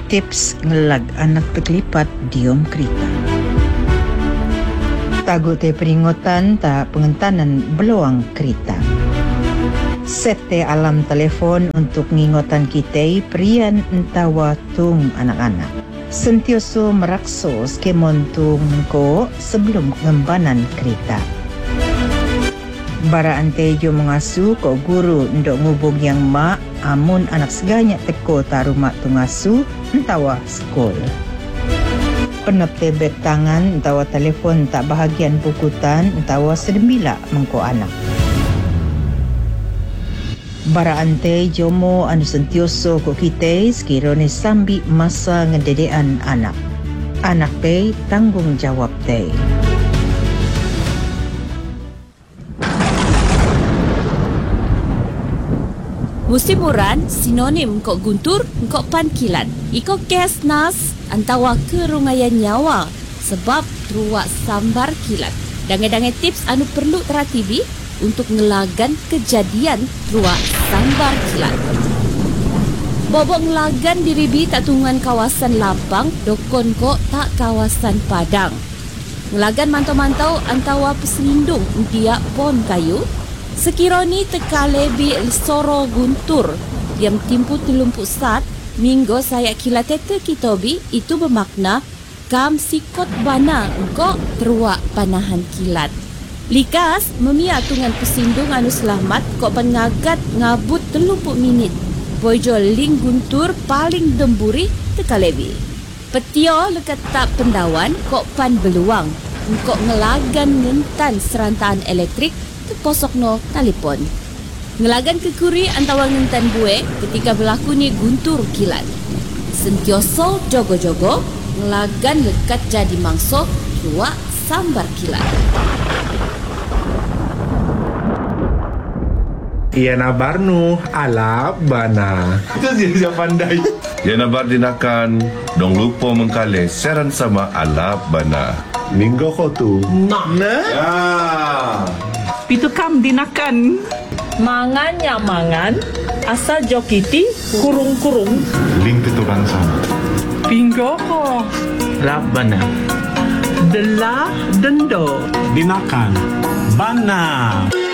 tips ngelag anak peglipat diom kereta. Tago te peringatan ta pengentanan beluang kereta. Set te alam telefon untuk ngingotan kita perian entawa tung anak-anak. Sentioso merakso skemon tung ko sebelum ngembanan kereta. Bara ante jo mengasu ko guru ndok ngubung yang mak amun anak seganya teko taruh mak tu ngasu entawa skol. Penep tebek tangan entawa telefon tak bahagian pukutan entawa sedembila mengko anak. Bara ante jomo anu sentioso ko kita sekirone sambi masa ngededean anak. Anak te tanggung jawab te. Musim uran sinonim kok guntur kok pankilan. Iko kes nas antawa kerungayan nyawa sebab ruak sambar kilat. Dangai-dangai tips anu perlu terhatibi untuk ngelagan kejadian ruak sambar kilat. Bobok ngelagan diribi tak tungguan kawasan lapang, dokon kok tak kawasan padang. Ngelagan mantau-mantau antawa peselindung dia pon kayu. Sekironi teka lebi soro guntur yang timpu telumpuk sat minggu saya kilat tete kitobi itu bermakna kam sikot bana engkau teruak panahan kilat. Likas memia tungan pesindung anu selamat kok pengagat ngabut 30 minit. Bojo ling guntur paling demburi teka lebi. Petio lekat tak pendawan kok pan beluang. Engkau ngelagan ngentan serantaan elektrik terposok no talipon. Ngelagan kekuri antawa ngentan bue ketika berlaku ni guntur kilat. Sentioso jogo-jogo ngelagan lekat jadi mangso ruak sambar kilat. Yana barnu alap bana. Itu dia pandai. Yana bardinakan dong lupa mengkale seran sama alap bana. Minggu kau tu. Nah. Ya. Pitu kam dinakan. Mangan ya mangan. Asa jokiti kurung-kurung. Ling keturang sama. Pinggo ko. Labana. Delah dendo. Dinakan. Bana.